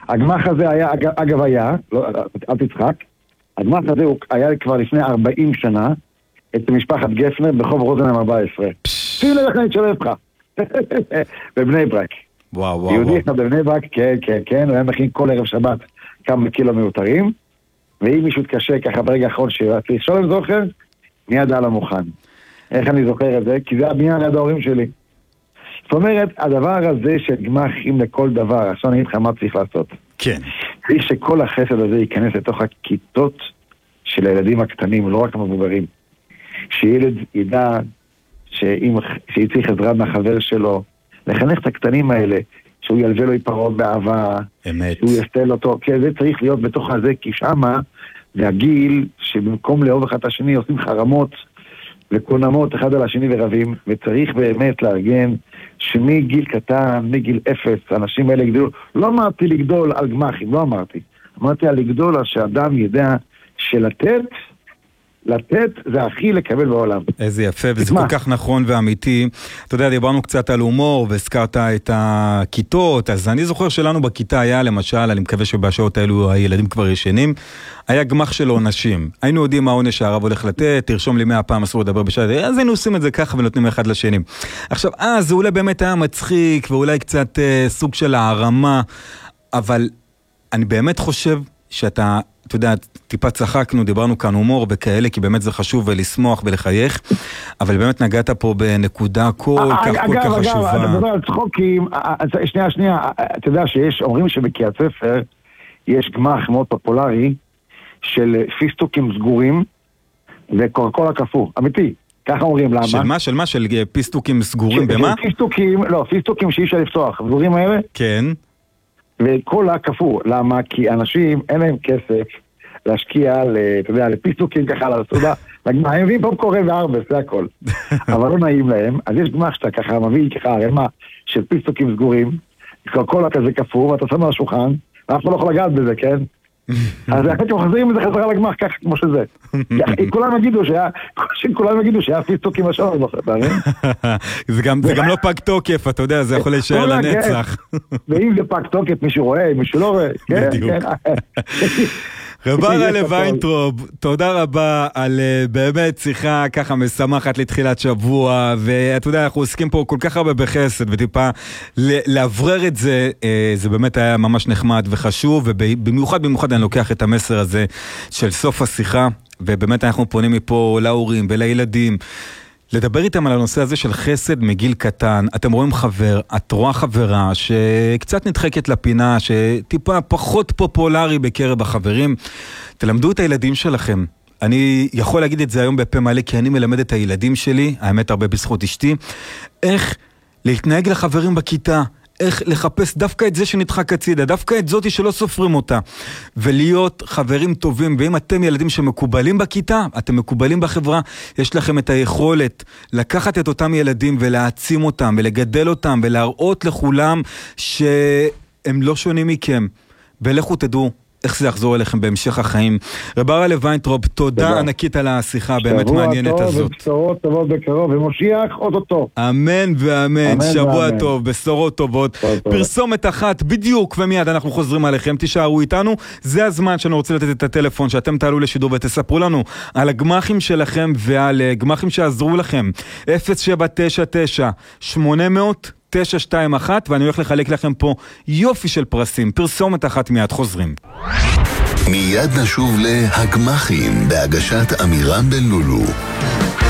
הגמח הזה היה, אגב היה, לא, אל תצחק, הגמח הזה הוא היה כבר לפני 40 שנה, את משפחת גפנר בחוב רוזנהיים 14. שים לב איך אני אתשלב לך. בבני ברק. וואו. יהודי אחד בבני ברק, כן, הוא היה מכין כל ערב שבת כמה קילו מיותרים, ואם מישהו התקשה ככה ברגע האחרון שרציתי לשאול זוכר, מיד על המוכן. איך אני זוכר את זה? כי זה הבניין ליד ההורים שלי. זאת אומרת, הדבר הזה של גמחים לכל דבר, עכשיו אני אגיד לך מה צריך לעשות. כן. צריך שכל החסד הזה ייכנס לתוך הכיתות של הילדים הקטנים, לא רק המבוגרים. שילד ידע שיצריך עזרה מהחבר שלו, לחנך את הקטנים האלה, שהוא ילווה לו יפרות באהבה, אמת. שהוא יסתל אותו, כי זה צריך להיות בתוך הזה, כי שמה זה הגיל שבמקום לאהוב אחד את השני עושים חרמות וקונמות אחד על השני ורבים, וצריך באמת לארגן שמגיל קטן, מגיל 0, האנשים האלה יגדלו, לא אמרתי לגדול על גמחים, לא אמרתי על לגדול, על שאדם ידע שלתת זה הכי לקבל בעולם. איזה יפה, וזה כל כך נכון ואמיתי. אתה יודע, דיברנו קצת על הומור, והזכרת את הכיתות, אז אני זוכר שלנו בכיתה היה, למשל, אני מקווה שבשעות האלו הילדים כבר ישנים, היה גמח של עונשים. היינו יודעים מה העונש שהרב הולך לתת, תרשום לי 100 פעם אסור לדבר בשעה, אז היינו עושים את זה ככה ונותנים אחד לשני. עכשיו, זה אולי באמת היה מצחיק, ואולי קצת סוג של הערמה, אבל אני באמת חושב שאתה יודע, טיפה צחקנו, דיברנו כאן הומור וכאלה, כי באמת זה חשוב ולשמוח ולחייך, אבל באמת נגעת פה בנקודה כל כך חשובה. אגב, אתה מדבר על צחוקים, שנייה, אתה יודע שיש, אומרים שבקריית ספר יש גמח מאוד פופולרי של פיסטוקים סגורים וקורקולה קפוא, אמיתי, ככה אומרים, למה? של מה? של פיסטוקים סגורים במה? פיסטוקים שאי אפשר לפתוח, סגורים האלה? כן. וקולה קפוא, למה? כי אנשים אין להם כסף להשקיע, אתה יודע, לפיסטוקים ככה, לסעודה, הם מביאים פופקורן וארבס, זה הכל. אבל לא נעים להם, אז יש גמח שאתה ככה מביא ככה ערימה של פיסטוקים סגורים, קולה כזה קפוא, ואתה שם על השולחן, ואף אחד לא יכול לגעת בזה, כן? אז אחרי שמחזירים את זה חזרה לגמח ככה כמו שזה. כולם יגידו שהיה פיסטוקים השעון, זה גם לא פג תוקף, אתה יודע, זה יכול להישאר לנצח. ואם זה פג תוקף, מישהו רואה, מישהו לא רואה. בדיוק. רב הרלה ויינטרוב, תודה רבה על באמת שיחה ככה משמחת לתחילת שבוע, ואתה יודע, אנחנו עוסקים פה כל כך הרבה בחסד, וטיפה לעברר את זה, זה באמת היה ממש נחמד וחשוב, ובמיוחד אני לוקח את המסר הזה של סוף השיחה, ובאמת אנחנו פונים מפה להורים ולילדים, לדבר איתם על הנושא הזה של חסד מגיל קטן. אתם רואים חבר, את רואה חברה שקצת נדחקת לפינה, שטיפה פחות פופולרי בקרב החברים. תלמדו את הילדים שלכם. אני יכול להגיד את זה היום בפה מלא, כי אני מלמד את הילדים שלי, האמת הרבה בזכות אשתי, איך להתנהג לחברים בכיתה, איך לחפש דווקא את זה שנדחק הצידה, דווקא את זאתי שלא סופרים אותה, ולהיות חברים טובים. ואם אתם ילדים שמקובלים בכיתה, אתם מקובלים בחברה, יש לכם את היכולת לקחת את אותם ילדים ולהעצים אותם ולגדל אותם ולהראות לכולם שהם לא שונים מכם, ולכו תדעו איך זה יחזור אליכם בהמשך החיים. רב הרלה ויינטרוב, תודה ענקית על השיחה באמת מעניינת הזאת. שבוע טוב ובשורות טובות בקרוב, ומושיח עוד אותו. אמן ואמן, שבוע טוב, בשורות טובות. פרסומת אחת בדיוק, ומיד אנחנו חוזרים עליכם, תישארו איתנו. זה הזמן שאני רוצה לתת את הטלפון, שאתם תעלו לשידור ותספרו לנו על הגמחים שלכם ועל גמחים שעזרו לכם. 0799-800 921, ואני הולך לחלק לכם פה יופי של פרסים. פרסומת אחת, מיד חוזרים. מיד נשוב להגמחים בהגשת אמירם בן לולו.